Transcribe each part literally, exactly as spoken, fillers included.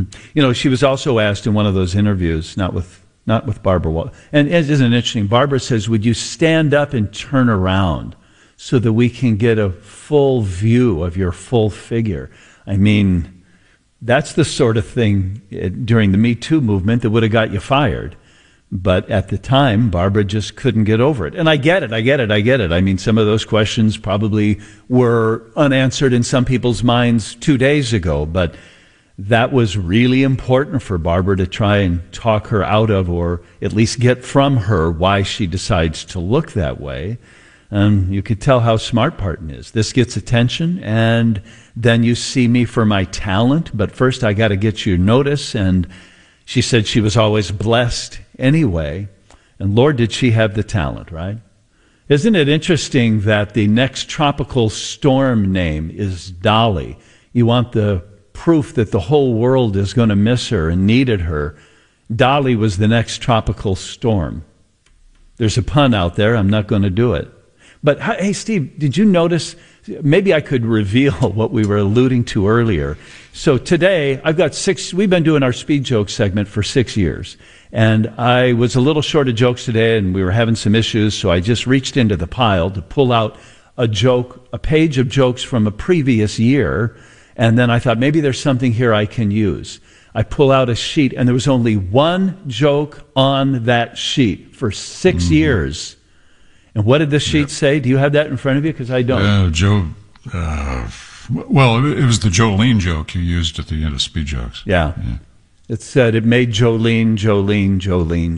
You know, she was also asked in one of those interviews, not with not with Barbara Wall, and it isn't interesting. Barbara says, "Would you stand up and turn around so that we can get a full view of your full figure?" I mean, that's the sort of thing during the Me Too movement that would have got you fired. But at the time, Barbara just couldn't get over it. And I get it, I get it, I get it. I mean, some of those questions probably were unanswered in some people's minds two days ago, but that was really important for Barbara to try and talk her out of, or at least get from her why she decides to look that way. Um, you could tell how smart Parton is. This gets attention, and then you see me for my talent, but first I got to get your notice. And she said she was always blessed anyway, and Lord, did she have the talent, right? Isn't it interesting that the next tropical storm name is Dolly? You want the proof that the whole world is going to miss her and needed her. Dolly was the next tropical storm. There's a pun out there. I'm not going to do it. But hey, Steve, did you notice? Maybe I could reveal what we were alluding to earlier. So today, I've got six, we've been doing our speed joke segment for six years. And I was a little short of jokes today, and we were having some issues, so I just reached into the pile to pull out a joke, a page of jokes from a previous year, and then I thought, maybe there's something here I can use. I pull out a sheet, and there was only one joke on that sheet for six mm. years. And what did the sheet yep. say? Do you have that in front of you? Because I don't. Uh, Joe, uh, well, it was the Jolene joke you used at the end of Speed Jokes. Yeah. yeah. It said, it made Jolene, Jolene, Jolene,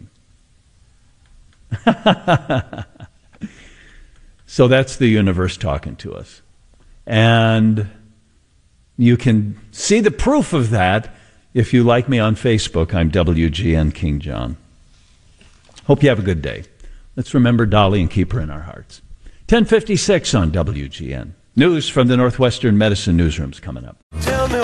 Jolene. So that's the universe talking to us. And you can see the proof of that if you like me on Facebook. I'm W G N King John. Hope you have a good day. Let's remember Dolly and keep her in our hearts. ten fifty-six on W G N. News from the Northwestern Medicine Newsroom's coming up. Tell me